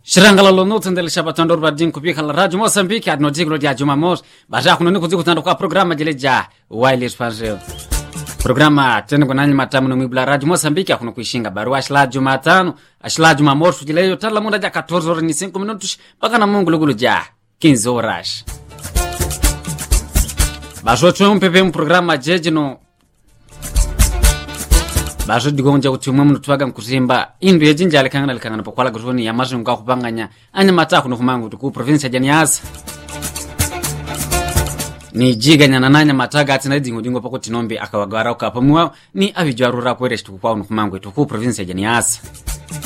Shirangala lono tendele shabatando rubadin kupika la radio Mozambique adno diglo dia Jumamos baja kuno kuziku tando kwa programa jeleja Wiley Spanzel programa tena kunani matamu no mibla radio Mozambique akuno kuishinga barua ashla Jumatano ashla Jumamos jileyo tala munda ja 14 horas ni 5 minutos paka na mungulugulu ja 15 horas bajo tumpepe programa jejino bajo digonja utumwe mutwaga mkuzimba indu yejinjale kangana pokwala guroni ya mazungu akupanganya anya mataku no kumangu tuku province ya Janiasa ni jiganya nananya mataga atina dingo pako tinombe akawagara ukapamwa ni abijwarura kweresh tuku kwa no kumangu tuku province ya Janiasa